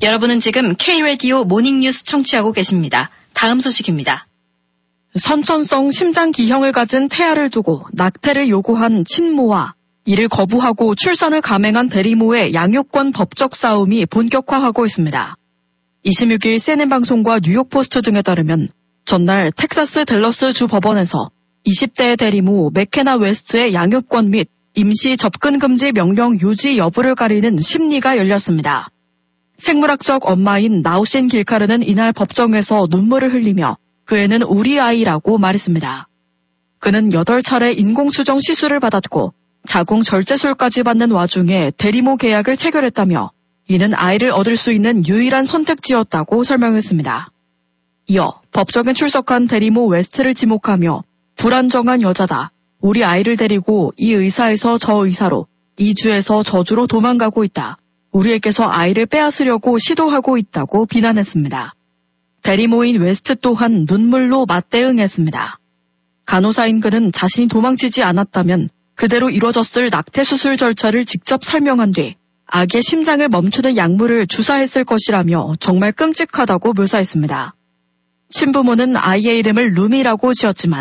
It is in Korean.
여러분은 지금 K-라디오 모닝뉴스 청취하고 계십니다. 다음 소식입니다. 선천성 심장 기형을 가진 태아를 두고 낙태를 요구한 친모와 이를 거부하고 출산을 감행한 대리모의 양육권 법적 싸움이 본격화하고 있습니다. 26일 CNN 방송과 뉴욕포스트 등에 따르면 전날 텍사스 댈러스 주 법원에서 20대 대리모 맥케나 웨스트의 양육권 및 임시 접근 금지 명령 유지 여부를 가리는 심리가 열렸습니다. 생물학적 엄마인 나우신 길카르는 이날 법정에서 눈물을 흘리며 그 애는 우리 아이라고 말했습니다. 그는 8차례 인공수정 시술을 받았고 자궁 절제술까지 받는 와중에 대리모 계약을 체결했다며 이는 아이를 얻을 수 있는 유일한 선택지였다고 설명했습니다. 이어 법정에 출석한 대리모 웨스트를 지목하며 불안정한 여자다. 우리 아이를 데리고 이 의사에서 저 의사로, 이 주에서 저 주로 도망가고 있다. 우리에게서 아이를 빼앗으려고 시도하고 있다고 비난했습니다. 대리모인 웨스트 또한 눈물로 맞대응했습니다. 간호사인 그는 자신이 도망치지 않았다면 그대로 이뤄졌을 낙태 수술 절차를 직접 설명한 뒤 아기의 심장을 멈추는 약물을 주사했을 것이라며 정말 끔찍하다고 묘사했습니다. 친부모는 아이의 이름을 루미라고 지었지만